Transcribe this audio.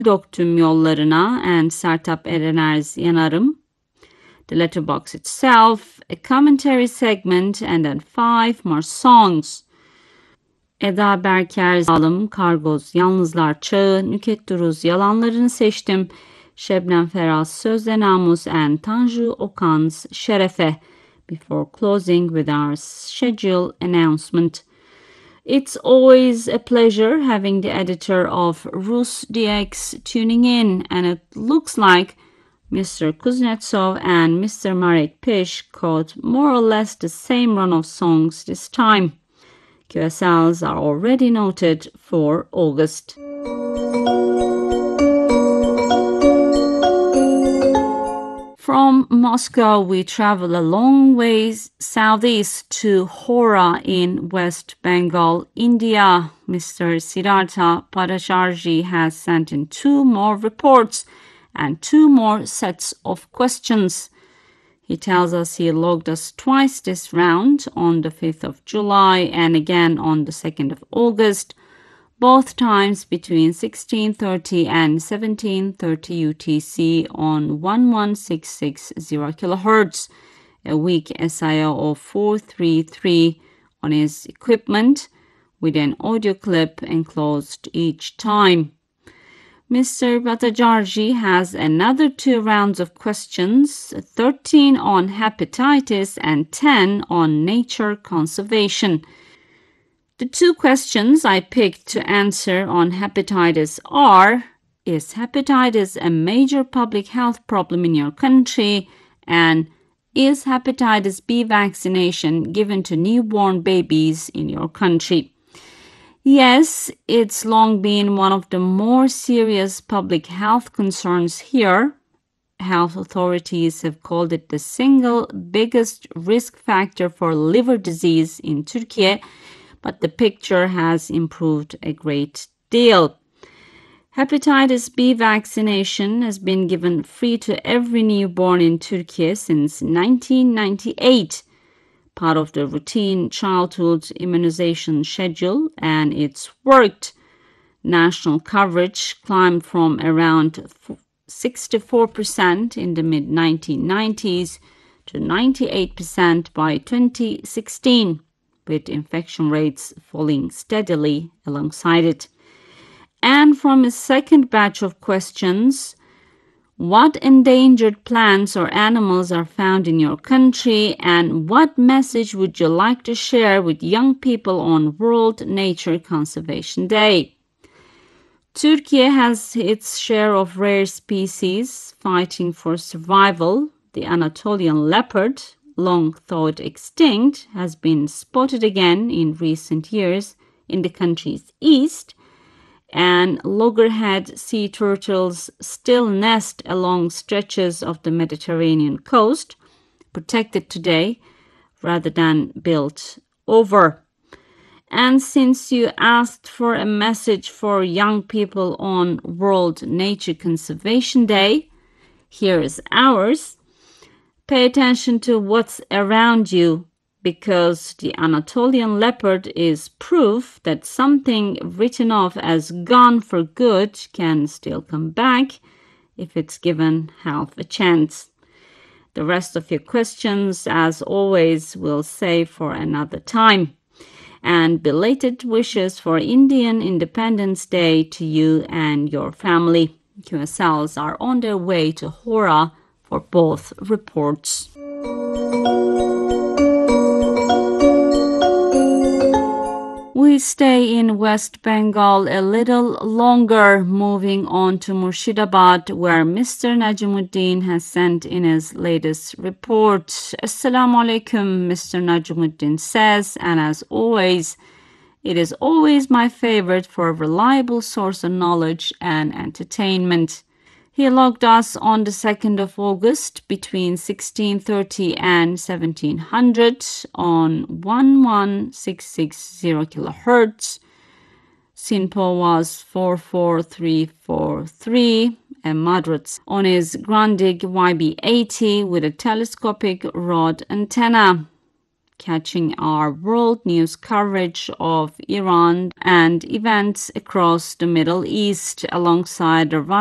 Döktüm yollarına and Sertap Erener's Yanarım. The letterbox itself, a commentary segment, and then 5 more songs. Eda Berker, Zalim, Kargoz, Yalnızlar Çağı, Nüket Duruz, Yalanlarını Seçtim, Şebnem Ferah, Sözde Namus, and Tanju Okan's Şerefe, before closing with our schedule announcement. It's always a pleasure having the editor of Rus DX tuning in, and it looks like Mr. Kuznetsov and Mr. Marek Pish caught more or less the same run of songs this time. QSLs are already noted for August. From Moscow, we travel a long ways southeast to Hora in West Bengal, India. Mr. Siddhartha Parasharji has sent in 2 more reports and 2 more sets of questions. He tells us he logged us twice this round, on the 5th of July and again on the 2nd of August, both times between 1630 and 1730 UTC on 11660 kHz, a weak SIO of 433 on his equipment, with an audio clip enclosed each time. Mr. Bhattacharjee has another 2 rounds of questions, 13 on hepatitis and 10 on nature conservation. The 2 questions I picked to answer on hepatitis are: is hepatitis a major public health problem in your country? And is hepatitis B vaccination given to newborn babies in your country? Yes, it's long been one of the more serious public health concerns here. Health authorities have called it the single biggest risk factor for liver disease in Turkey, but the picture has improved a great deal. Hepatitis B vaccination has been given free to every newborn in Turkey since 1998, part of the routine childhood immunization schedule, and it's worked. National coverage climbed from around 64% in the mid-1990s to 98% by 2016, with infection rates falling steadily alongside it. And from a second batch of questions, what endangered plants or animals are found in your country, and what message would you like to share with young people on World Nature Conservation Day? Turkey has its share of rare species fighting for survival. The Anatolian leopard, long thought extinct, has been spotted again in recent years in the country's east, and loggerhead sea turtles still nest along stretches of the Mediterranean coast, protected today rather than built over. And since you asked for a message for young people on World Nature Conservation Day, here is ours. Pay attention to what's around you, because the Anatolian leopard is proof that something written off as gone for good can still come back if it's given half a chance. The rest of your questions, as always, we'll save for another time. And belated wishes for Indian Independence Day to you and your family. QSLs are on their way to Hora for both reports. We stay in West Bengal a little longer, moving on to Murshidabad, where Mr. Najimuddin has sent in his latest report. Assalamu alaikum, Mr. Najimuddin says, and as always, it is always my favorite for a reliable source of knowledge and entertainment. He logged us on the 2nd of August between 1630 and 1700 on 11660 kHz. SINPO was 44343, a moderate, on his Grundig YB80 with a telescopic rod antenna. catching our world news coverage of Iran and events across the Middle East alongside the